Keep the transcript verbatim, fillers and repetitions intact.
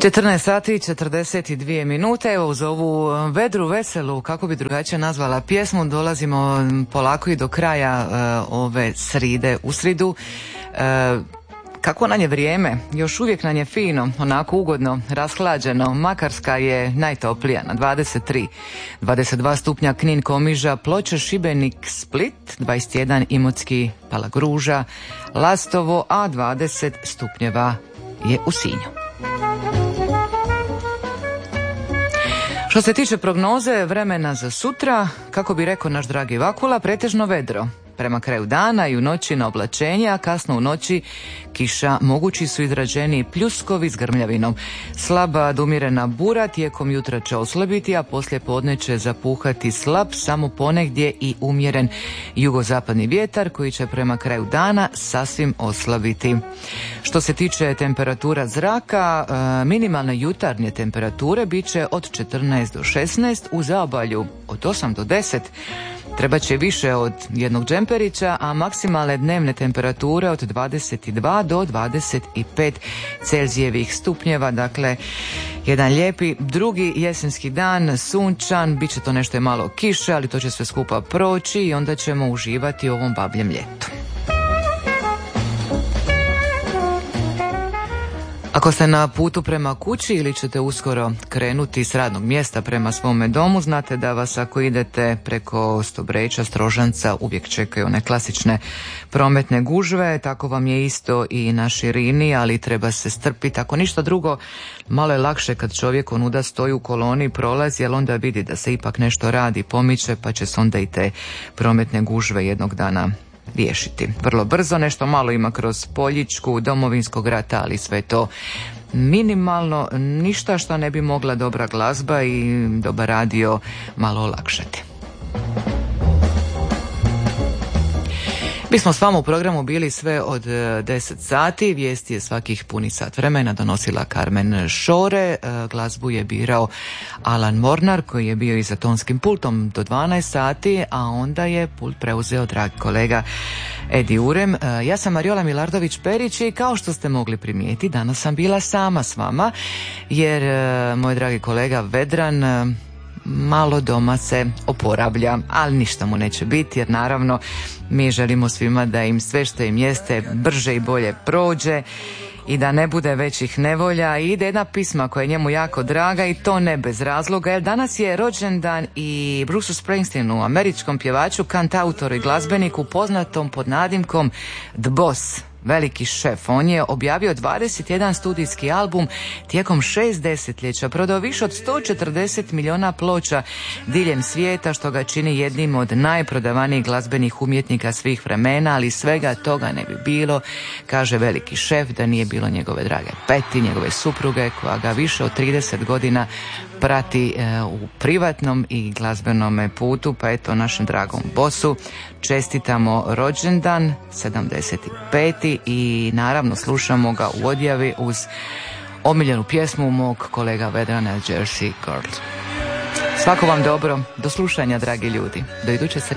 četrnaest sati i četrdeset dvije minute. Evo, uz ovu vedru, veselu, kako bi drugačije nazvala pjesmu, dolazimo polako i do kraja uh, ove sride u sridu. Uh, Kako nam je vrijeme? Još uvijek nam je fino, onako ugodno, rashlađeno. Makarska je najtoplija na dvadeset tri, dvadeset dva stupnja Knin, Komiža, Ploče, Šibenik, Split, dvadeset jedan Imotski, Palagruža, Lastovo, a dvadeset stupnjeva je u Sinju. Što se tiče prognoze vremena za sutra, kako bi rekao naš dragi Vakula, pretežno vedro. Prema kraju dana i u noći na oblačenje, a kasno u noći kiša, mogući su izraženiji pljuskovi s grmljavinom. Slaba dumirena bura tijekom jutra će oslabiti, a poslije podne će zapuhati slab, samo ponegdje i umjeren jugozapadni vjetar koji će prema kraju dana sasvim oslabiti. Što se tiče temperatura zraka, minimalne jutarnje temperature bit će od četrnaest do šesnaest, u zaobalju od osam do deset. Treba će više od jednog džemperića, a maksimalne dnevne temperature od dvadeset dva do dvadeset pet Celzijevih stupnjeva. Dakle, jedan lijepi drugi jesenski dan, sunčan, bit će to nešto je malo kiše, ali to će sve skupa proći i onda ćemo uživati u ovom babljem ljetu. Ako ste na putu prema kući ili ćete uskoro krenuti s radnog mjesta prema svome domu, znate da vas ako idete preko Stobreća, Strožanca, uvijek čekaju one klasične prometne gužve. Tako vam je isto i na širini, ali treba se strpiti. Ako ništa drugo, malo je lakše kad čovjek onuda stoji u koloni, prolazi, jer onda vidi da se ipak nešto radi, pomiče, pa će se onda i te prometne gužve jednog dana riješiti. Vrlo brzo, nešto malo ima kroz Poljičku, Domovinskog rata, ali sve to minimalno, ništa što ne bi mogla dobra glazba i dobar radio malo olakšati. Mi smo s vama u programu bili sve od deset sati, vijesti je svakih puni sat vremena donosila Carmen Šore, glazbu je birao Alan Mornar koji je bio i za tonskim pultom do dvanaest sati, a onda je pult preuzeo dragi kolega Edi Urem. Ja sam Mariola Milardović-Perić i kao što ste mogli primijetiti, danas sam bila sama s vama, jer moj dragi kolega Vedran malo doma se oporavlja, ali ništa mu neće biti, jer naravno mi želimo svima da im sve što im jeste brže i bolje prođe i da ne bude većih nevolja. I ide jedna pisma koja je njemu jako draga i to ne bez razloga, jer danas je rođendan i Bruce Springsteenu, američkom pjevaču, kantautoru i glazbeniku poznatom pod nadimkom The Boss, veliki šef. On je objavio dvadeset jedan studijski album tijekom šest desetljeća, prodao više od sto četrdeset milijuna ploča diljem svijeta, što ga čini jednim od najprodavanijih glazbenih umjetnika svih vremena, ali svega toga ne bi bilo, kaže veliki šef, da nije bilo njegove drage Peti, njegove supruge, koja ga više od trideset godina prati e, u privatnom i glazbenom putu. Pa eto, našem dragom bosu čestitamo rođendan sedamdeset peti i naravno slušamo ga u odjavi uz omiljenu pjesmu mog kolega Vedrana, Jersey Girl. Svako vam dobro, do slušanja dragi ljudi, do iduće srede.